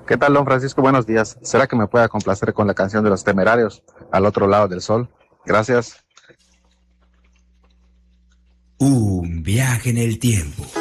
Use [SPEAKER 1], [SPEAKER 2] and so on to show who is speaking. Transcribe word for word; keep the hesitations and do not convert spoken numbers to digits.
[SPEAKER 1] ¿Qué tal, don Francisco? Buenos días. ¿Será que me pueda complacer con la canción de Los Temerarios, Al otro lado del sol? Gracias.
[SPEAKER 2] Un viaje en el tiempo.